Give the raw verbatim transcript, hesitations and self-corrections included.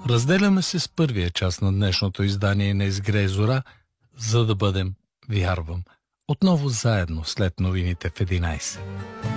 Разделяме се с първия част на днешното издание на Изгрей зора, за да бъдем, вярвам, отново заедно след новините в единайсет.